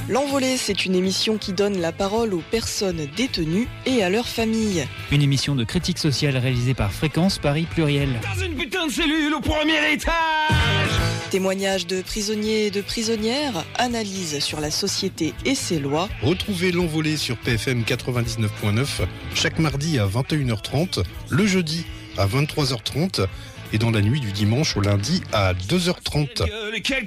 L'Envolée, c'est une émission qui donne la parole aux personnes détenues et à leurs familles. Une émission de critique sociale réalisée par Fréquence Paris Pluriel. Dans une putain de cellule au premier étage. Témoignages de prisonniers et de prisonnières, analyse sur la société et ses lois. Retrouvez L'Envolée sur PFM 99.9 chaque mardi à 21h30, le jeudi à 23h30 et dans la nuit du dimanche au lundi à 2h30.